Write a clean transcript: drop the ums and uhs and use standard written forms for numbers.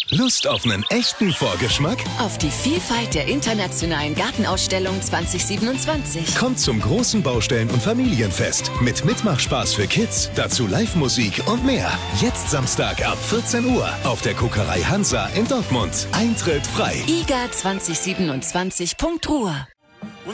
Lust auf einen echten Vorgeschmack? Auf die Vielfalt der internationalen Gartenausstellung 2027. Kommt zum großen Baustellen- und Familienfest mit Mitmachspaß für Kids, dazu Live-Musik und mehr. Jetzt Samstag ab 14 Uhr auf der Kokerei Hansa in Dortmund. Eintritt frei. iga2027.ruhr